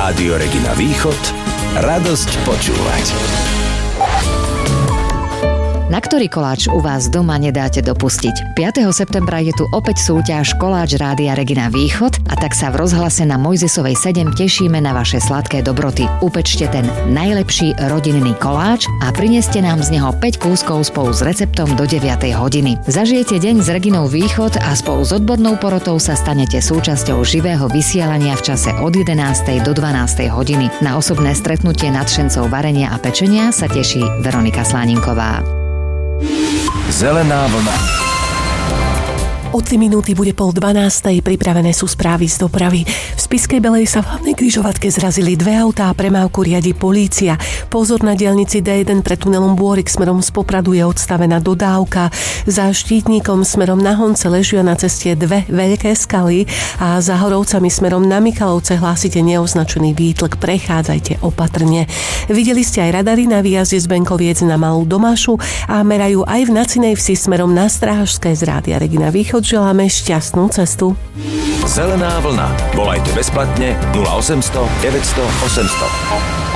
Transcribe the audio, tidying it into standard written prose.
Rádio Regina Východ. Radosť počúvať. Na ktorý koláč u vás doma nedáte dopustiť? 5. septembra je tu opäť súťaž Koláč Rádia Regina Východ a tak sa v rozhlase na Mojzesovej 7 tešíme na vaše sladké dobroty. Upečte ten najlepší rodinný koláč a prineste nám z neho 5 kúskov spolu s receptom do 9. hodiny. Zažijete deň s Reginou Východ a spolu s odbornou porotou sa stanete súčasťou živého vysielania v čase od 11. do 12. hodiny. Na osobné stretnutie nadšencov varenia a pečenia sa teší Veronika Sláninková. Zelená vlna. O 3 minúty bude 11:30, pripravené sú správy z dopravy. V Spišskej Belej sa v hlavnej križovatke zrazili 2 autá a premávku riadi polícia. Pozor na diaľnici D1 pred tunelom Bôrik smerom z Popradu je odstavená dodávka. Za Štítnikom smerom na Honce ležia na ceste 2 veľké skaly a za Horovcami smerom na Michalovce hlásite neoznačený výtlk, prechádzajte opatrne. Videli ste aj radary na výjazde z Benkoviec na Malú Domašu a merajú aj v Nacinej Vsi smerom na Strážske. Z Rádia Regina Východ želáme šťastnú cestu. Zelená vlna. Volajte bezplatne 0800 900 800.